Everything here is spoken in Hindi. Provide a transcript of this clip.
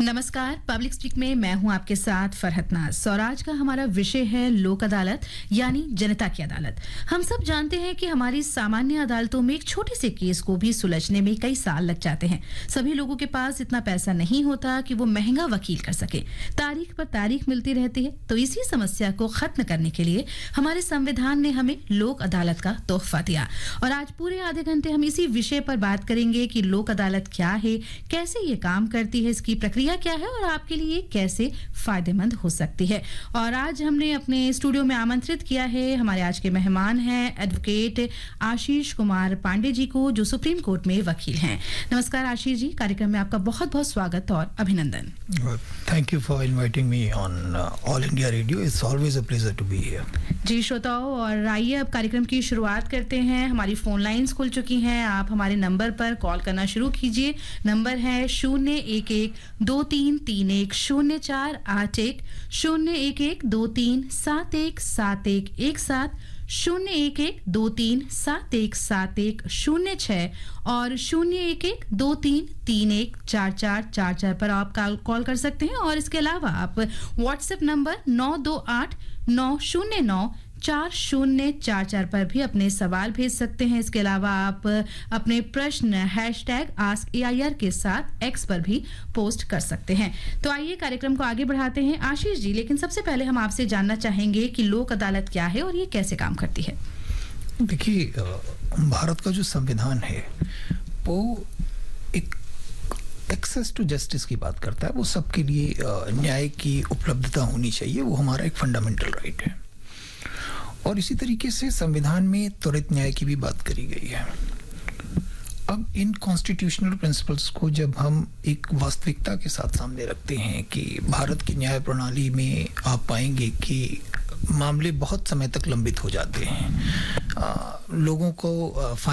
नमस्कार। पब्लिक स्पीक में मैं हूं आपके साथ फरहत नाज। स्वराज का हमारा विषय है लोक अदालत यानी जनता की अदालत। हम सब जानते हैं कि हमारी सामान्य अदालतों में एक छोटे से केस को भी सुलझने में कई साल लग जाते हैं। सभी लोगों के पास इतना पैसा नहीं होता कि वो महंगा वकील कर सके। तारीख पर तारीख मिलती रहती है। तो इसी समस्या को खत्म करने के लिए हमारे संविधान ने हमें लोक अदालत का तोहफा दिया और आज पूरे आधे घंटे हम इसी विषय पर बात करेंगे कि लोक अदालत क्या है, कैसे ये काम करती है, इसकी प्रक्रिया क्या है और आपके लिए कैसे फायदेमंद हो सकती है। और आज हमने अपने स्टूडियो में आमंत्रित किया है, हमारे आज के मेहमान हैं एडवोकेट आशीष कुमार पांडे जी को, जो सुप्रीम कोर्ट में वकील हैं। नमस्कार आशीष जी, कार्यक्रम में आपका बहुत बहुत स्वागत और अभिनंदन। Thank you for inviting me on all India radio. It's always a pleasure to be here. जी श्रोताओं, और आइए अब कार्यक्रम की शुरुआत करते हैं। हमारी फोन लाइंस खुल चुकी हैं, आप हमारे नंबर पर कॉल करना शुरू कीजिए। नंबर है 011-2331-0481, 011-2371-7171, 011-2371-7106 और 011-2331-4444 पर आप कॉल कर सकते हैं। और इसके अलावा आप व्हाट्सएप नंबर 9289094044 पर भी अपने सवाल भेज सकते हैं। इसके अलावा आप अपने प्रश्न #AskAIR के साथ X पर भी पोस्ट कर सकते हैं। तो आइए कार्यक्रम को आगे बढ़ाते हैं आशीष जी, लेकिन सबसे पहले हम आपसे जानना चाहेंगे कि लोक अदालत क्या है और ये कैसे काम करती है। देखिए, भारत का जो संविधान है वो एक एक्सेस टू जस्टिस की बात करता है। वो सबके लिए न्याय की उपलब्धता होनी चाहिए, वो हमारा एक फंडामेंटल राइट है। और इसी तरीके से संविधान में त्वरित न्याय की भी बात करी गई है। अब इन कॉन्स्टिट्यूशनल प्रिंसिपल्स को जब हम एक वास्तविकता के साथ सामने रखते हैं कि भारत की न्याय प्रणाली में आप पाएंगे कि मामले बहुत समय तक लंबित हो जाते हैं, लोगों को